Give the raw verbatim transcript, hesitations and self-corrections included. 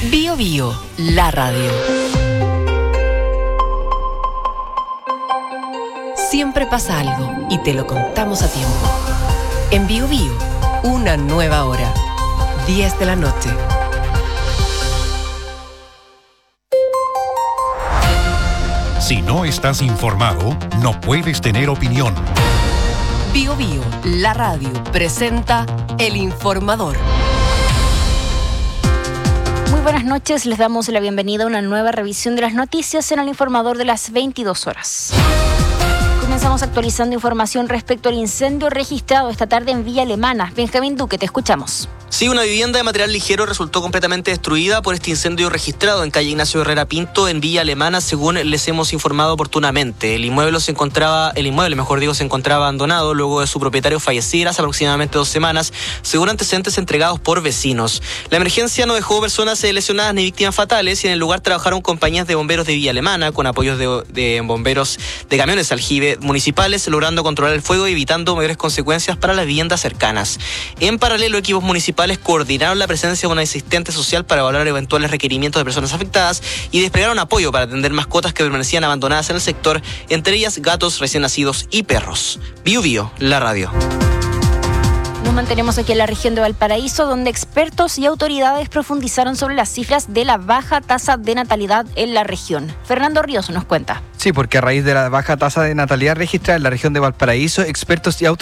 Bio Bio, la radio. Siempre pasa algo y te lo contamos a tiempo. En Bio Bio, una nueva hora. diez de la noche. Si no estás informado, no puedes tener opinión. Bio Bio, la radio, presenta El Informador. Muy buenas noches, les damos la bienvenida a una nueva revisión de las noticias en El Informador de las veintidós horas. Comenzamos actualizando información respecto al incendio registrado esta tarde en Villa Alemana. Benjamín Duque, te escuchamos. Sí, una vivienda de material ligero resultó completamente destruida por este incendio registrado en calle Ignacio Herrera Pinto, en Villa Alemana, según les hemos informado oportunamente. El inmueble se encontraba, el inmueble, mejor digo, se encontraba abandonado luego de su propietario fallecer hace aproximadamente dos semanas, según antecedentes entregados por vecinos. La emergencia no dejó personas lesionadas ni víctimas fatales y en el lugar trabajaron compañías de bomberos de Villa Alemana con apoyos de, de bomberos de camiones aljibe municipales, logrando controlar el fuego y evitando mayores consecuencias para las viviendas cercanas. En paralelo, equipos municipales coordinaron la presencia de un asistente social para evaluar eventuales requerimientos de personas afectadas y desplegaron apoyo para atender mascotas que permanecían abandonadas en el sector, entre ellas gatos recién nacidos y perros. Bio Bio, la radio. Nos mantenemos aquí en la región de Valparaíso, donde expertos y autoridades profundizaron sobre las cifras de la baja tasa de natalidad en la región. Fernando Ríos nos cuenta. Sí, porque a raíz de la baja tasa de natalidad registrada en la región de Valparaíso, expertos y autoridades